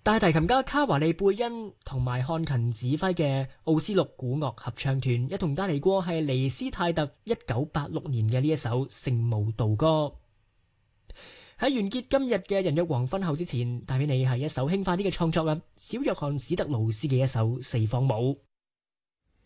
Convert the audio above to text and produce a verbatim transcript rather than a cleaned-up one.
大提琴家卡華利貝恩同埋漢琴指揮嘅奧斯陸古樂合唱團一同帶嚟過係尼斯泰特一九八六年嘅呢一首聖母道歌。喺完結今日嘅人約黃昏後之前，帶俾你係一首輕快啲嘅創作啊，小約翰史特勞斯嘅一首四方舞。